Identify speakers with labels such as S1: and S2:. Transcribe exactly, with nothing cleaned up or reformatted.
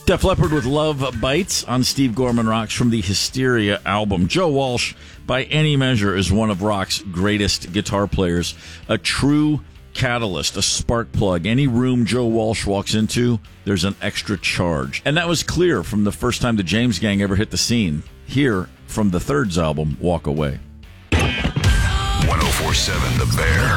S1: Def Leppard with Love Bites on Steve Gorman Rocks from the Hysteria album. Joe Walsh, by any measure, is one of rock's greatest guitar players. A true catalyst, a spark plug. Any room Joe Walsh walks into, there's an extra charge. And that was clear from the first time the James Gang ever hit the scene. Here, from the Thirds album, Walk Away.
S2: one oh four point seven The Bear.